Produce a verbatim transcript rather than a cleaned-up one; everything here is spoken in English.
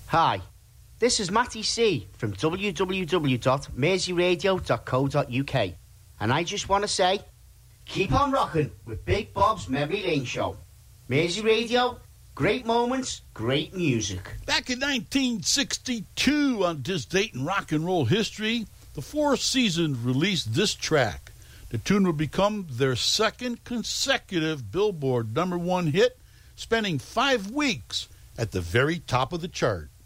Hi, this is Matty C from w w w dot mersey radio dot co dot u k, and I just want to say, keep on rocking with Big Bob's Memory Lane Show. Mersey Radio, great moments, great music. Back in nineteen sixty-two, on this date in rock and roll history, the Four Seasons released this track. The tune would become their second consecutive Billboard number one hit, spending five weeks at the very top of the chart.